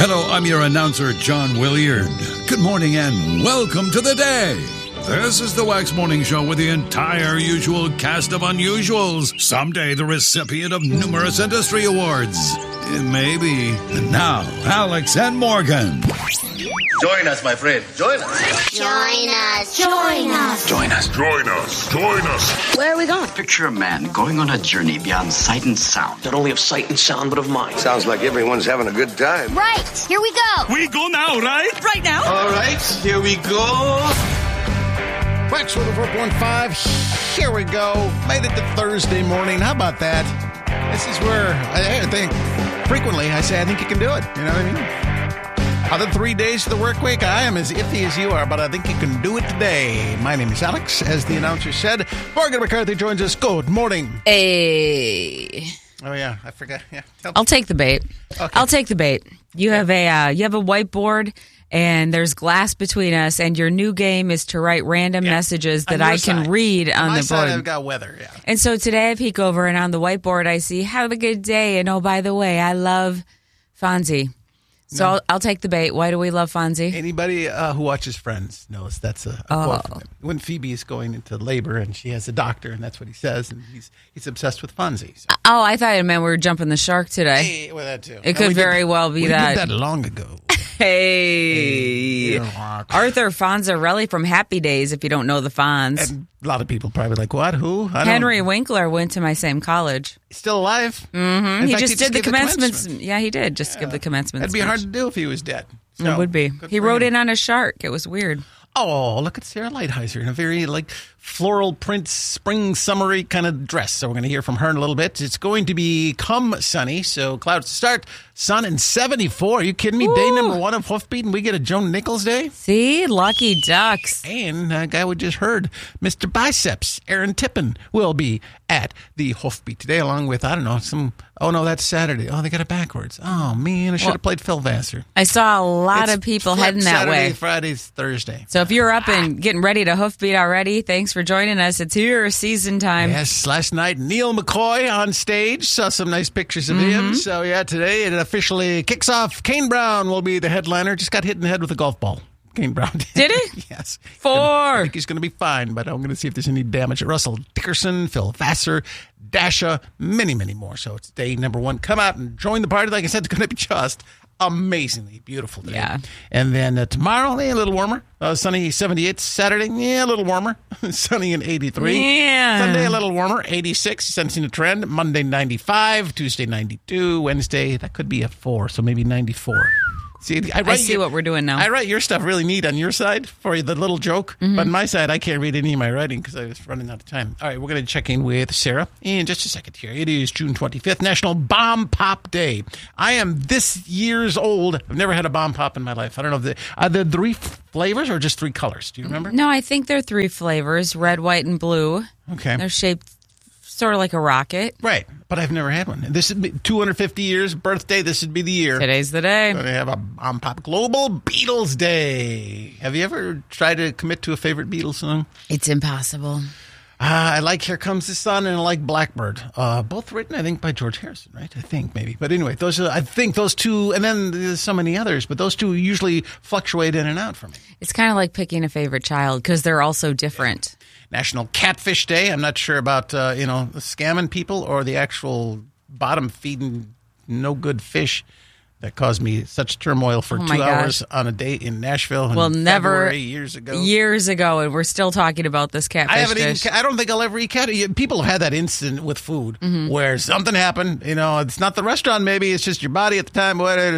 Hello, I'm your announcer, John Williard. Good morning and welcome to the day. This is the Wax Morning Show with the entire usual cast of unusuals. Someday the recipient of numerous industry awards. Maybe. And now, Alex and Morgan. Join us, my friend. Join us. Join us. Join us. Join us. Join us. Join us. Where are we going? Picture a man going on a journey beyond sight and sound. Not only of sight and sound, but of mind. Sounds like everyone's having a good time. Right. Here we go. We go now, right? Right now. All right, here we go. Wax 4.5. Here we go. Made it to Thursday morning. How about that? This is where I think frequently I say I think you can do it. You know what I mean? Other 3 days of the work week, I am as iffy as you are, but I think you can do it today. My name is Alex, as the announcer said. Morgan McCarthy joins us. Good morning. Hey. Oh yeah, I forgot. Yeah, I'll take the bait. Okay. I'll take the bait. You have a whiteboard, and there's glass between us, and your new game is to write random messages that I can read on my the side, board. I've got weather. Yeah. And so today I peek over, and on the whiteboard I see, have a good day, and oh, by the way, I love Fonzie. So I'll take the bait. Why do we love Fonzie? Anybody who watches Friends knows that's a quote from him. When Phoebe is going into labor and she has a doctor, and that's what he says, and he's obsessed with Fonzie. So. Oh, I thought it meant we were jumping the shark today. Hey, well, that too. It could very well be that. We did that long ago. Hey. Arthur Fonzarelli from Happy Days, if you don't know the Fonz. And a lot of people probably like, what? Who? Henry Winkler went to my same college. Still alive? Mm-hmm. He just did the gave commencements. Yeah, he did. Just give the commencements. That'd be hard to do if he was dead. So, it would be. He rode in on a shark. It was weird. Oh, look at Sarah Lighthizer in a very floral print spring summery kind of dress. So we're going to hear from her in a little bit. It's going to become sunny. So clouds to start. Sun and 74. Are you kidding me? Ooh. Day number 1 of Hoofbeat, and we get a Joan Nichols day. See? Lucky ducks. And a guy we just heard, Mr. Biceps, Aaron Tippin, will be at the Hoofbeat today, along with, I don't know, oh no, that's Saturday. Oh, they got it backwards. Oh man, I should have played Phil Vassar. I saw a lot of people heading that way. Saturday, Friday's Thursday. So if you're up and getting ready to Hoofbeat already, thanks for joining us. It's your season time. Yes, last night, Neil McCoy on stage. Saw some nice pictures of him. So yeah, today it officially kicks off. Kane Brown will be the headliner. Just got hit in the head with a golf ball. Kane Brown did it? Yes. 4. I think he's going to be fine, but I'm going to see if there's any damage. Russell Dickerson, Phil Vassar, Dasha, many, many more. So it's day number 1. Come out and join the party. Like I said, it's going to be just amazingly beautiful today. Yeah. And then tomorrow, a little warmer. Sunny 78. Saturday, a little warmer. Sunny and 83. Yeah. Sunday, a little warmer. 86. Sensing a trend. Monday, 95. Tuesday, 92. Wednesday, that could be a 4, so maybe 94. See, I see what we're doing now. I write your stuff really neat on your side for the little joke, but on my side, I can't read any of my writing because I was running out of time. All right, we're going to check in with Sarah in just a second here. It is June 25th, National Bomb Pop Day. I am this year's old. I've never had a bomb pop in my life. I don't know if are there 3 flavors or just 3 colors? Do you remember? No, I think there are 3 flavors, red, white, and blue. Okay. They're shaped sort of like a rocket. Right, but I've never had one. This would be 250 years birthday. This would be the year. Today's the day. We're going to have a Bomb Pop Global Beatles Day. Have you ever tried to commit to a favorite Beatles song? It's impossible. I like Here Comes the Sun and I like Blackbird. Both written, I think, by George Harrison, right? I think, maybe. But anyway, I think those 2, and then there's so many others, but those 2 usually fluctuate in and out for me. It's kind of like picking a favorite child because they're all so different. National Catfish Day. I'm not sure about, scamming people or the actual bottom-feeding no-good fish that caused me such turmoil for 2 hours on a date in Nashville in February years ago. Years ago, and we're still talking about this catfish dish. I don't think I'll ever eat catfish. People have had that incident with food where something happened. It's not the restaurant, maybe. It's just your body at the time.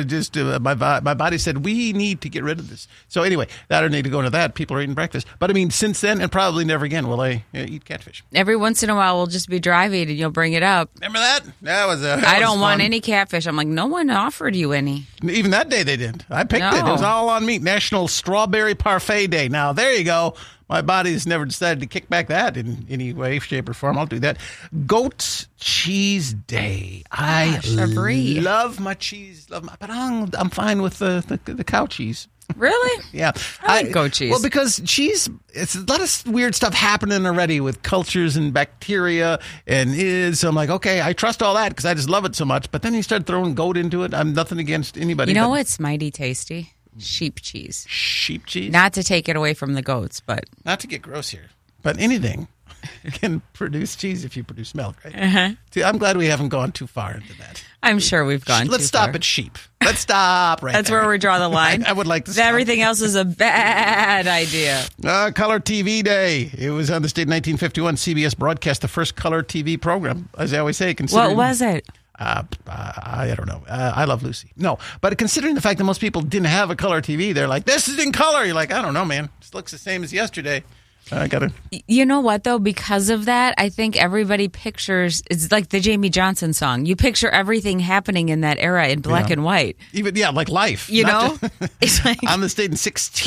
My body said, we need to get rid of this. So anyway, I don't need to go into that. People are eating breakfast. But since then, and probably never again, will I eat catfish. Every once in a while, we'll just be driving and you'll bring it up. Remember that? I don't want any catfish. I'm like, no one offered you any. Even that day they didn't. I picked it. It was all on me. National Strawberry Parfait Day. Now, there you go. My body's never decided to kick back that in any way, shape, or form. I'll do that. Goat Cheese Day. I love my cheese. But I'm fine with the cow cheese. Really? Yeah. I like goat cheese. Well, because cheese, it's a lot of weird stuff happening already with cultures and bacteria. So I'm like, okay, I trust all that because I just love it so much. But then you start throwing goat into it. I'm nothing against anybody. You know what's mighty tasty? Sheep cheese. Sheep cheese? Not to take it away from the goats, but... Not to get gross here. But anything can produce cheese if you produce milk, right? Uh-huh. See, I'm glad we haven't gone too far into that. I'm sure we've gone Let's stop at sheep. Let's stop right That's there. where we draw the line. I would like to stop. Everything else is a bad idea. Color TV Day. It was on this date in 1951. CBS broadcast the first color TV program, as I always say. What was it? I don't know. I Love Lucy. No, but considering the fact that most people didn't have a color TV, they're like, this is in color. You're like, I don't know, man. This looks the same as yesterday. I got it. You know what, though? Because of that, I think everybody pictures, it's like the Jamie Johnson song. You picture everything happening in that era in black and white. Even, like life. You know? It's like, on this date in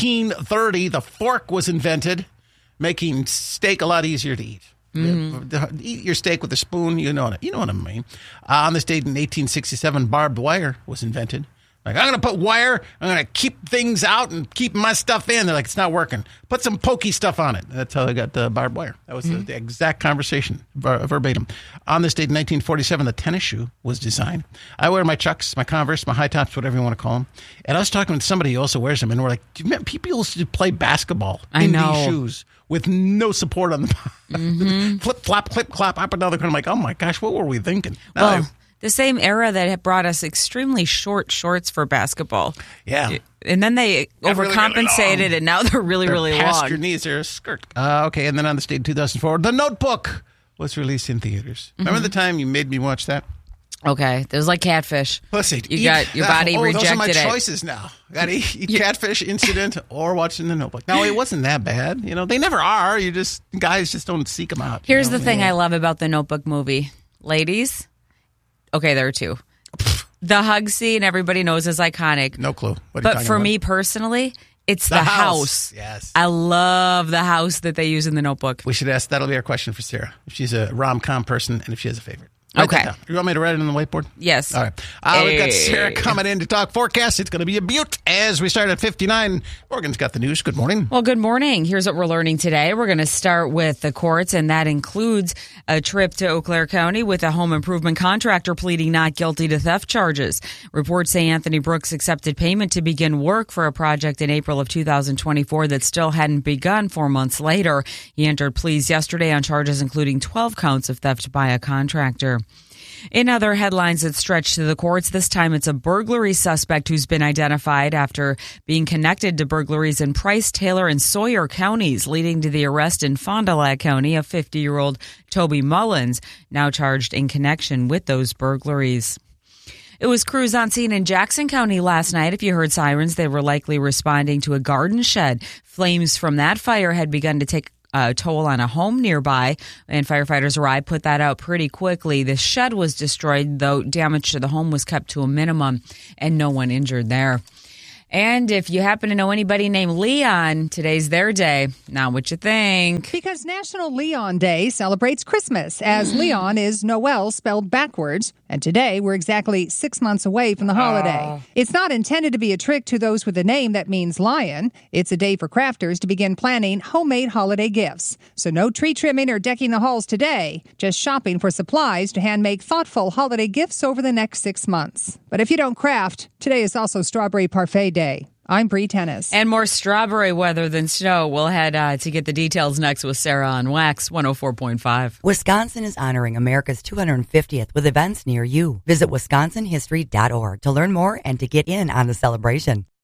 1630, the fork was invented, making steak a lot easier to eat. Mm-hmm. Eat your steak with a spoon. You know what I mean. On this date in 1867, barbed wire was invented. Like, I'm going to put wire, I'm going to keep things out and keep my stuff in. They're like, it's not working. Put some pokey stuff on it. That's how they got the barbed wire. That was the exact conversation, verbatim. On this date in 1947, the tennis shoe was designed. I wear my Chucks, my Converse, my high tops, whatever you want to call them. And I was talking with somebody who also wears them, and we're like, people used to play basketball in these shoes with no support on the flip, flop, clip, clop, up and down the corner. I'm like, oh my gosh, what were we thinking? The same era that had brought us extremely short shorts for basketball. Yeah. And then they overcompensated, really and now they're really long. Past your knees, they're a skirt. Okay, and then on this date in 2004, The Notebook was released in theaters. Remember the time you made me watch that? Okay, it was like Catfish. Listen, your body rejected it. Those are my choices now. Got to eat Catfish, Incident, or watching The Notebook. Now, it wasn't that bad. They never are. Guys just don't seek them out. Here's the thing I love about the Notebook movie. Ladies... Okay, there are two. The hug scene, everybody knows, is iconic. No clue. But for me personally, it's the house. Yes. I love the house that they use in The Notebook. We should ask, that'll be our question for Sarah, if she's a rom-com person and if she has a favorite. Okay. You want me to write it on the whiteboard? Yes. All right. We've got Sarah coming in to talk forecast. It's going to be a beaut as we start at 59. Morgan's got the news. Good morning. Well, good morning. Here's what we're learning today. We're going to start with the courts, and that includes a trip to Eau Claire County with a home improvement contractor pleading not guilty to theft charges. Reports say Anthony Brooks accepted payment to begin work for a project in April of 2024 that still hadn't begun 4 months later. He entered pleas yesterday on charges including 12 counts of theft by a contractor. In other headlines that stretch to the courts, this time it's a burglary suspect who's been identified after being connected to burglaries in Price, Taylor, and Sawyer counties, leading to the arrest in Fond du Lac County of 50-year-old Toby Mullins, now charged in connection with those burglaries. It was crews on scene in Jackson County last night. If you heard sirens, they were likely responding to a garden shed. Flames from that fire had begun to take a toll on a home nearby, and firefighters arrived, put that out pretty quickly. The shed was destroyed, though damage to the home was kept to a minimum, and no one injured there. And if you happen to know anybody named Leon, today's their day. Now, what you think? Because National Leon Day celebrates Christmas, as Leon is Noel spelled backwards. And today, we're exactly 6 months away from the holiday. It's not intended to be a trick to those with a name that means lion. It's a day for crafters to begin planning homemade holiday gifts. So no tree trimming or decking the halls today, just shopping for supplies to hand-make thoughtful holiday gifts over the next 6 months. But if you don't craft, today is also Strawberry Parfait Day. I'm Bree Tennis. And more strawberry weather than snow. We'll head to get the details next with Sarah on Wax 104.5. Wisconsin is honoring America's 250th with events near you. Visit wisconsinhistory.org to learn more and to get in on the celebration.